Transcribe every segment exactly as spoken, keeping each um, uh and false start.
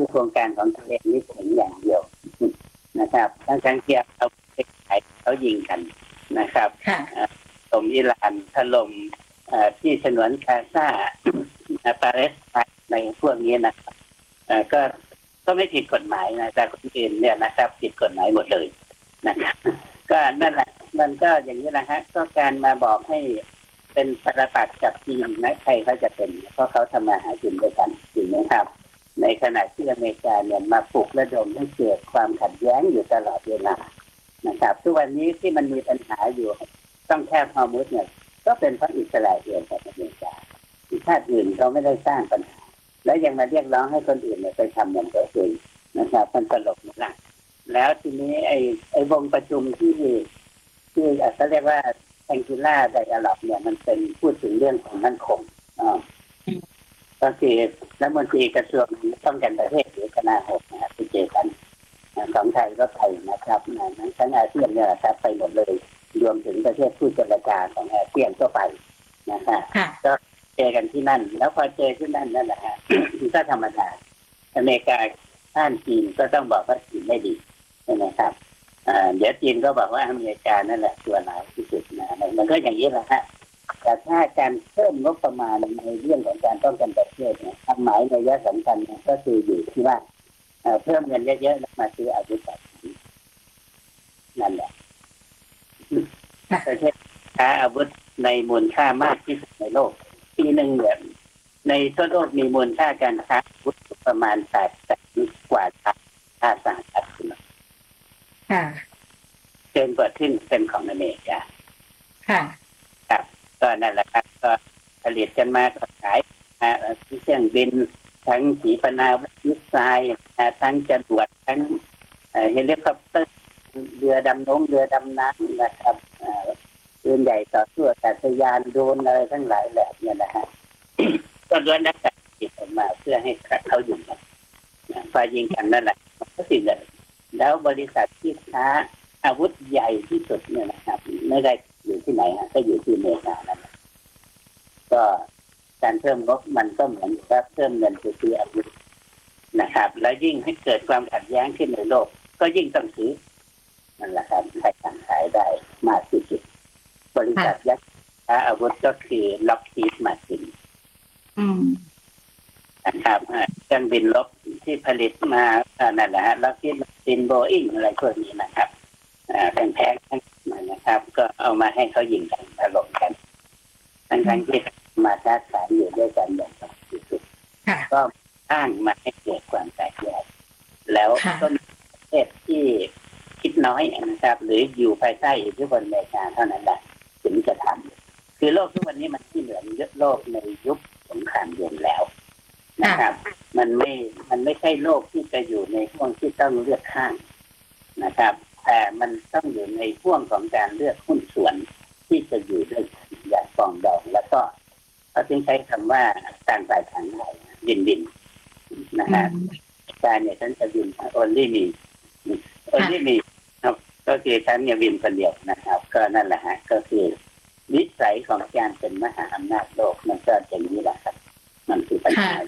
โครงการของตัวเองนี่ถึงอย่างเดียวนะครับทั้งทั้งที่เขาเขายิงกันนะครับถล่มอิหร่านถล่มที่ฉนวนกาซาปาเลสไตน์ในพวกนี้นะครับก็ก็ไม่ผิดกฎหมายนะแต่คนอื่นเนี่ยนะครับผิดกฎหมายหมดเลยนะครับก็นั่นแหละมันก็อย่างนี้นะฮะก็การมาบอกให้เป็นปรปักษ์กับจีนนะใครเขาจะเป็นเพราะเขาทำมาหากินด้วยกันจริงไหมครับในขณะที่อเมริกาเนี่ยมาปลุกระดมให้เกิดความขัดแย้งอยู่ตลอดเวลานะครับทุกวันนี้ที่มันมีปัญหาอยู่ต้องแคบฮอร์มุสเนี่ยก็เป็นเพราะอิสราเอลกับอเมริกาที่ชาติอื่นเขาไม่ได้สร้างปัญหาแล้วยังมาเรียกร้องให้คนอื่นเนี่ยไปทำเหมือนตัวเองนะครับมันตลกมากแล้วทีนี้ไอ้ไอ้วงประชุมที่ที่เขาเรียกว่าแองกิล่าไดอะล็อกเนี่ยมันเป็นพูดถึงเรื่องของมั่นคงอ๋อก็คือรัฐมนตรีกระทรวงป้องกันประเทศหรือคณะหกนะครับที่เจอกันของไทยก็ไทยนะครับทั้งอาเซียนเนี่ยครับไปหมดเลยรวมถึงประเทศผู้เจรจาของอาเซียนก็ไปนะครับก็เจอกันที่นั่นแล้วพอเจอที่นั่นนั่นแหละฮะ ก็ธรรมดาอเมริกาท่านจีนก็ต้องบอกว่าจีนไม่ดีใช่ไหมครับเดี๋ยวจีนก็บอกว่าอเมริกานั่นแหละตัวร้ายที่สุดนะมันก็อย่างนี้แหละฮะแต่ถ้าการเพิ่มงบประมาณในเรื่องของการป้องกันประเทศเนี่ยความหมายในระยะสำคัญก็คืออยู่ที่ว่าเพิ่มเงินเยอะๆแล้วมาซื้ออาวุธแบบนี้นั่นแหละประเทศค้าอาวุธในมูลค่ามากที่สุดในโลกปีหนึ่งเนี่ยในทั่วโลกมีมูลค่าการค้าอาวุธประมาณแปดแสนกว่าล้านค่าสหรัฐค่ะเกินกว่าครึ่งเป็นของอเมริกาค่ะครับก็นั่นแหละครับก็ผลิตกันมาก็ขายที่เครื่องบินทั้งขีปนาวุธมิสไซล์ทั้งจรวดทั้งเฮลิคอปเตอร์เรือดำน้ำเรือดำน้ำนะครับปืนใหญ่ต่อสู้อากาศยานโดรนอะไรทั้งหลายแหละเนี่ยนะฮะก็ล้วนแล้วแต่ผลิตออกมาเพื่อให้เขาอยู่กันพอยิงกันนั่นแหละก็สิเลยแล้วบริษัทที่ค้าอาวุธใหญ่ที่สุดเนี่ยนะครับไม่ได้อยู่ที่ไหนฮะก็อยู่ที่อเมริกานั่นแหละก็การเพิ่มงบมันก็เหมือนกับเพิ่มเงินไปซื้ออาวุธนะครับแล้วยิ่งให้เกิดความขัดแย้งขึ้นในโลกก็ยิ่งต้องซื้อนั่นแหละครับใครสั่งขายได้มากที่สุดบริษัทยักษ์ค้าอาวุธก็คือล็อกฮีดมาร์ตินนะครับเครื่องบินรบที่ผลิตมานั่นแหละฮะล็อกฮีดมาร์ตินโบอิ้งอะไรพวกนี้นะครับแพงๆทั้งนั้นนะครับก็เอามาให้เขายิงกันถล่มกันทั้งๆที่มาค้าขายอยู่ด้วยกันอย่างที่สุดก็อ้างมาให้เกิดความแตกแยกแล้วก็ประเทศที่คิดน้อยนะครับหรืออยู่ภายใต้อิทธิพลอเมริกาเท่านั้นแหละถึงจะทำคือโลกทุกวันนี้มันที่เหมือนโลกในยุคสงครามเย็นแล้วนะครับมันไม่มันไม่ใช่โลกที่จะอยู่ในช่วงที่ต้องเลือกข้างนะครับแต่มันต้องอยู่ในช่วงของการเลือกหุ้นส่วนที่จะอยู่ด้วยอย่างปองดองแล้วก็เขาจึงใช้คำว่าต่างฝ่ายต่างได้บินบินนะฮะการเนี่ยฉันจะบิน only me only me ก็คือฉันเนี่ยบินคนเดียวนะครับก็นั่นแหละฮะก็คือนิสัยของการเป็นมหาอำนาจโลกมันก็อย่างนี้แหละครับมันคือปัญหา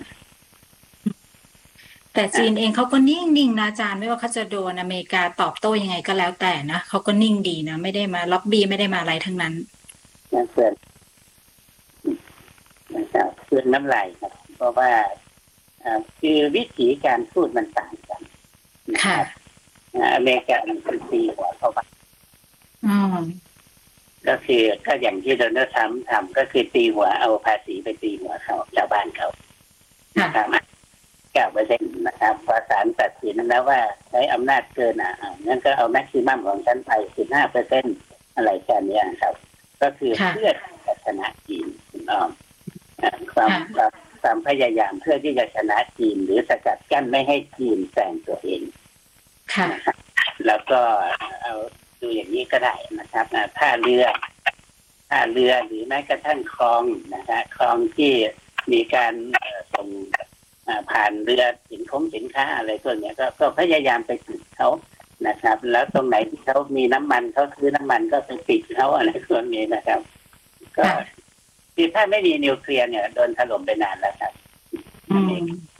แต่จีนเองเขาก็นิ่งๆนะอาจารย์ไม่ว่าเขาจะโดนอเมริกาตอบโต้ยังไงก็แล้วแต่นะเขาก็นิ่งดีนะไม่ได้มาล็อบบี้ไม่ได้มาอะไรทั้งนั้นนั่นเพื่อนนะครับเพื่อนน้ำลายครับเพราะว่าคือวิธีการพูดมันต่างกันค่ะอเมริกามันคือตีหัวเขาบ้างอืมก็คือก็อย่างที่โดนัลด์ทรัมป์ทำก็คือตีหัวเอาภาษีไปตีหัวเขาชาวบ้านเขานะครับเก้าเปอร์เซ็นต์นะครับพอศาลตัดสินแล้วว่าใช้อำนาจเกินอ่ะงั้นก็เอาแม็กซิมัมของฉันไปสิบห้าเปอร์เซ็นต์อะไรแค่นี้ครับก็คือเพื่อชนะจีนคุณอ้อมความความพยายามเพื่อที่จะชนะจีนหรือสกัดกั้นไม่ให้จีนแซงตัวเองนะครับแล้วก็เอาดูอย่างนี้ก็ได้นะครับท่าเรือท่าเรือหรือแม้กระทั่งคลองนะฮะคลองที่มีการส่งผ่านเรือสินค้าสินค้าอะไรพวกนี้ก็ก็พยายามไปปิดเขานะครับแล้วตรงไหนที่เขามีน้ำมันเขาซื้อน้ำมันก็ไปปิดเขาอะไรพวกนี้นะครับก็คือถ้าไม่มีนิวเคลียร์เนี่ยโดนถล่มไปนานแล้วครับ